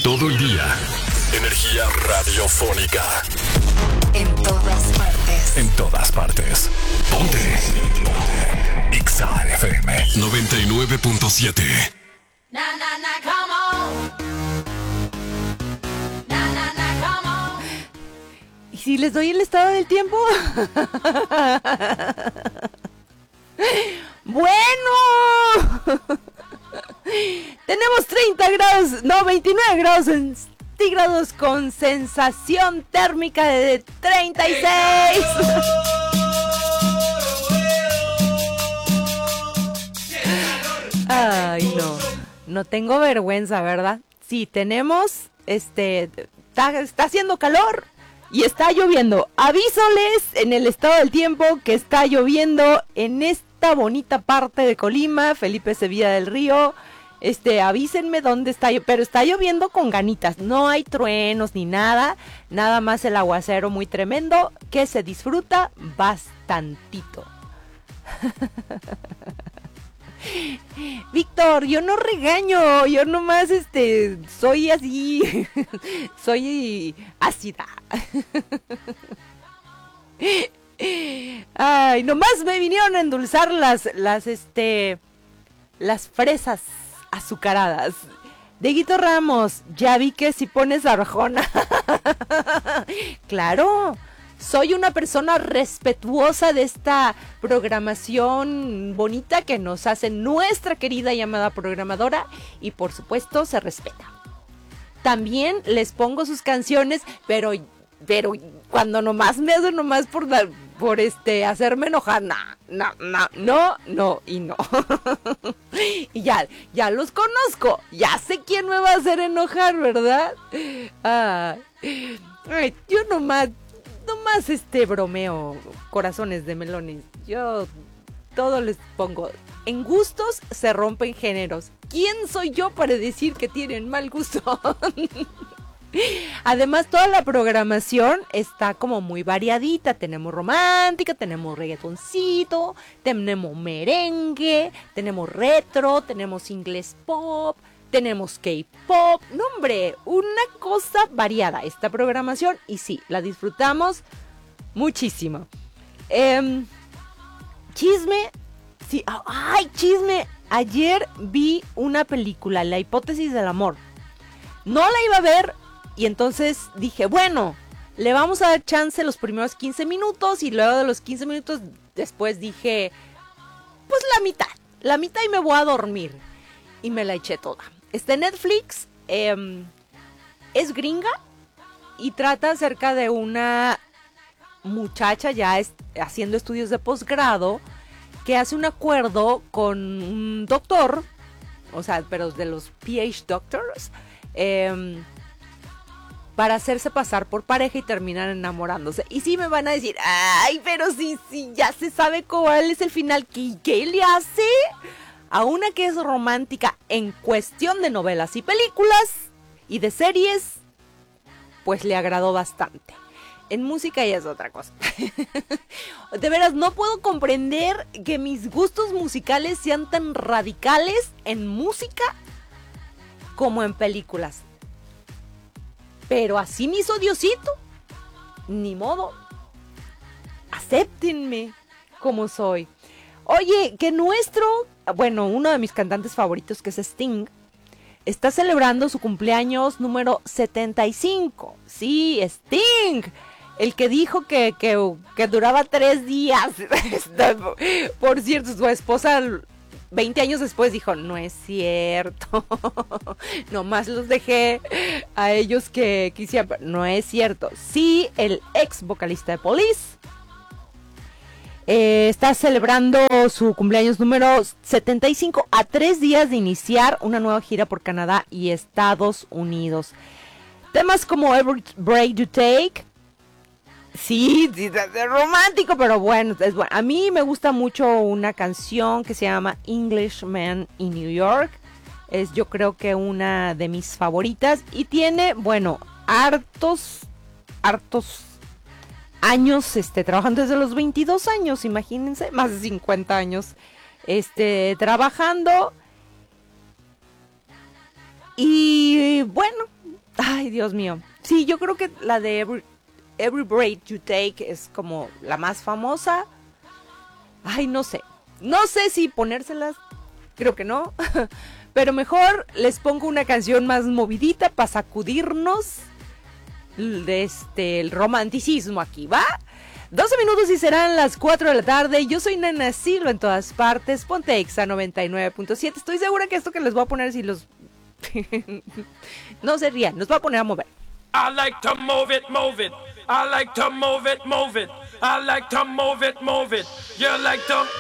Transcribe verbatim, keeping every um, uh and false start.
todo el día. Energía radiofónica. En todas partes. En todas partes. Ponte. Ponte. Exa F M noventa y nueve punto siete. Na, na, na, come on. Na, na, na, come on. ¿Y si les doy el estado del tiempo? Bueno. Tenemos treinta grados, no, veintinueve grados centígrados con sensación térmica de treinta y seis. Ay, no. No tengo vergüenza, ¿verdad? Sí, tenemos, este, está, está haciendo calor y está lloviendo. Avísoles en el estado del tiempo que está lloviendo en esta bonita parte de Colima, Felipe Sevilla del Río. Este, avísenme dónde está, pero está lloviendo con ganitas, no hay truenos ni nada, nada más el aguacero muy tremendo que se disfruta bastantito. Víctor, yo no regaño, yo nomás este, soy así, soy ácida. Ay, nomás me vinieron a endulzar las, las, este, las fresas azucaradas. Dieguito Ramos, ya vi que si pones Arjona. Claro, soy una persona respetuosa de esta programación bonita que nos hace nuestra querida y amada programadora y por supuesto se respeta. También les pongo sus canciones, pero, pero cuando nomás me hacen nomás por dar... por este, hacerme enojar, no, no, no, no, no y no. Y ya, ya los conozco, ya sé quién me va a hacer enojar, ¿verdad? Ah, ay, yo nomás, nomás este bromeo, corazones de melones, yo todo les pongo. En gustos se rompen géneros. ¿Quién soy yo para decir que tienen mal gusto? Además, toda la programación está como muy variadita. Tenemos romántica, tenemos reggaetoncito, tenemos merengue, tenemos retro, tenemos inglés pop, tenemos K-pop. No, hombre, una cosa variada esta programación. Y sí, la disfrutamos muchísimo. Eh, chisme, sí, ay, chisme. Ayer vi una película, La hipótesis del amor. No la iba a ver. Y entonces dije, bueno, le vamos a dar chance los primeros quince minutos y luego de los quince minutos después dije, pues la mitad, la mitad y me voy a dormir. Y me la eché toda. Está en Netflix, eh, es gringa y trata acerca de una muchacha ya es, haciendo estudios de posgrado que hace un acuerdo con un doctor, o sea, pero de los P H doctors, eh, para hacerse pasar por pareja y terminar enamorándose. Y sí me van a decir, ay, pero sí, sí, ya se sabe cuál es el final. ¿Qué, qué le hace? A una que es romántica en cuestión de novelas y películas y de series, pues le agradó bastante. En música ya es otra cosa. De veras, no puedo comprender que mis gustos musicales sean tan radicales en música como en películas. Pero así me hizo Diosito. Ni modo. Acéptenme como soy. Oye, que nuestro, bueno, uno de mis cantantes favoritos, que es Sting, está celebrando su cumpleaños número setenta y cinco. Sí, Sting. El que dijo que, que, que duraba tres días. Por cierto, su esposa veinte años después dijo, no es cierto. Nomás los dejé a ellos que quisieran. No es cierto. Sí, el ex vocalista de Police eh, está celebrando su cumpleaños número setenta y cinco a tres días de iniciar una nueva gira por Canadá y Estados Unidos. Temas como Every Break You Take. Sí, sí, es romántico, pero bueno, es bueno. A mí me gusta mucho una canción que se llama Englishman in New York. Es yo creo que una de mis favoritas. Y tiene, bueno, hartos, hartos años este, trabajando desde los veintidós años, imagínense, más de cincuenta años este, trabajando. Y bueno, Ay, Dios mío. Sí, yo creo que la de Every, Every Breath You Take es como la más famosa. Ay, no sé. No sé si ponérselas. Creo que no. Pero mejor les pongo una canción más movidita para sacudirnos de este, el romanticismo aquí, ¿va? doce minutos y serán las cuatro de la tarde. Yo soy Nana Silva en todas partes. Ponte Exa noventa y nueve punto siete. Estoy segura que esto que les voy a poner, si los... no se rían, nos va a poner a mover. I like to move it, move it. I like to move it, move it. I like to move it, move it. You like to...